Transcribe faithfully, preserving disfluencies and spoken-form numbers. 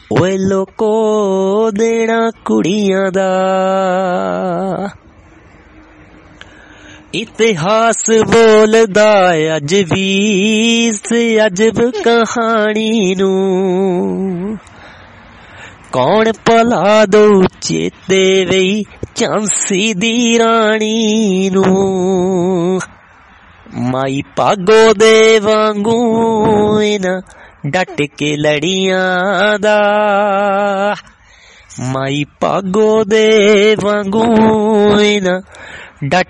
ओए लोको देना कुड़ियां दा इतिहास बोलदा अज भी इस अजब कहानी नू कौन भला दो चेते वई झांसी दी रानी नू माई भागो दे वांगू इना डट के लड़ियां दा माई भागो दे वांगू इना डट